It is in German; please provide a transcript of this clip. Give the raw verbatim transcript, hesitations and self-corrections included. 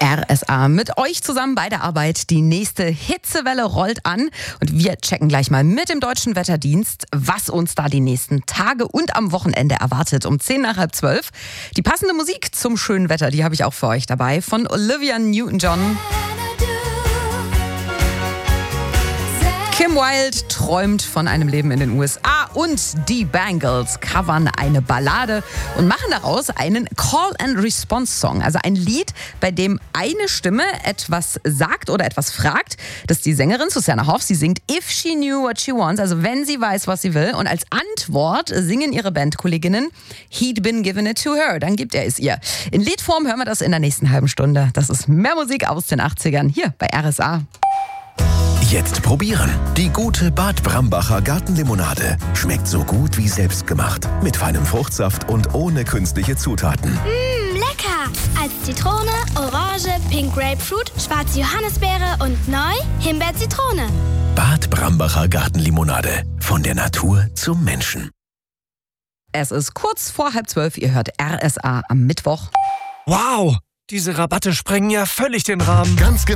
R S A mit euch zusammen bei der Arbeit. Die nächste Hitzewelle rollt an und wir checken gleich mal mit dem Deutschen Wetterdienst, was uns da die nächsten Tage und am Wochenende erwartet. Um zehn nach halb zwölf. Die passende Musik zum schönen Wetter, die habe ich auch für euch dabei, von Olivia Newton-John. Kim Wilde träumt von einem Leben in den U S A und die Bangles covern eine Ballade und machen daraus einen Call-and-Response-Song. Also ein Lied, bei dem eine Stimme etwas sagt oder etwas fragt. Das ist die Sängerin Susanna Hoffs, sie singt If She Knew What She Wants, also wenn sie weiß, was sie will. Und als Antwort singen ihre Bandkolleginnen He'd Been Given It To Her, dann gibt er es ihr. In Liedform hören wir das in der nächsten halben Stunde. Das ist mehr Musik aus den achtzigern hier bei R S A. Jetzt probieren. Die gute Bad Brambacher Gartenlimonade. Schmeckt so gut wie selbstgemacht. Mit feinem Fruchtsaft und ohne künstliche Zutaten. Mmh, lecker! Als Zitrone, Orange, Pink Grapefruit, schwarze Johannisbeere und neu Himbeer-Zitrone. Bad Brambacher Gartenlimonade. Von der Natur zum Menschen. Es ist kurz vor halb zwölf. Ihr hört R S A am Mittwoch. Wow! Diese Rabatte sprengen ja völlig den Rahmen. Ganz genau.